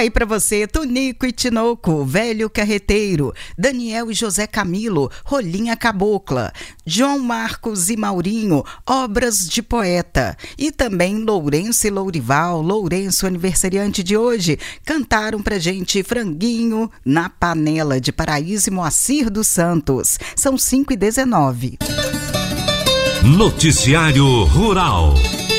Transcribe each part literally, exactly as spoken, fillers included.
aí pra você, Tunico e Tinoco, Velho Carreteiro, Daniel e José Camilo, Rolinha Cabocla, João Marcos e Maurinho, Obras de Poeta. E também Lourenço e Lourival, Lourenço, aniversariante de hoje, cantaram pra gente Franguinho na Panela, de Paraíso e Moacir dos Santos. São cinco e dezenove. Noticiário Rural.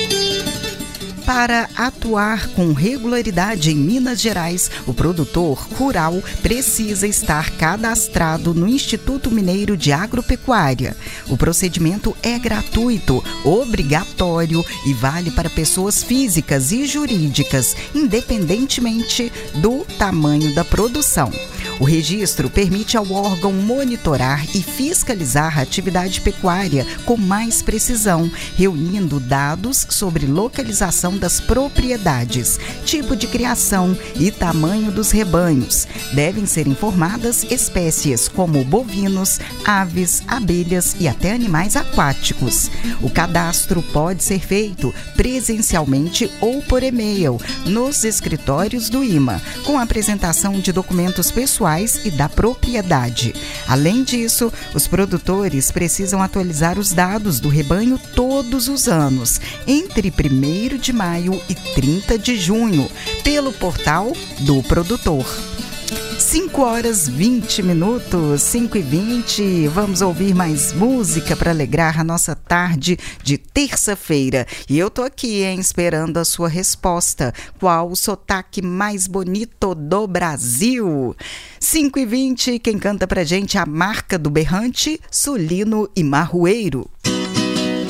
Para atuar com regularidade em Minas Gerais, o produtor rural precisa estar cadastrado no Instituto Mineiro de Agropecuária. O procedimento é gratuito, obrigatório e vale para pessoas físicas e jurídicas, independentemente do tamanho da produção. O registro permite ao órgão monitorar e fiscalizar a atividade pecuária com mais precisão, reunindo dados sobre localização das propriedades, tipo de criação e tamanho dos rebanhos. Devem ser informadas espécies como bovinos, aves, abelhas e até animais aquáticos. O cadastro pode ser feito presencialmente ou por e-mail nos escritórios do I M A, com a apresentação de documentos pessoais e da propriedade. Além disso, os produtores precisam atualizar os dados do rebanho todos os anos, entre primeiro de maio e trinta de junho, pelo portal do produtor. cinco horas e vinte minutos, cinco e vinte. Vamos ouvir mais música para alegrar a nossa tarde de terça-feira. E eu tô aqui, hein, esperando a sua resposta. Qual o sotaque mais bonito do Brasil? cinco e vinte, quem canta pra gente é a Marca do Berrante, Sulino e Marroeiro.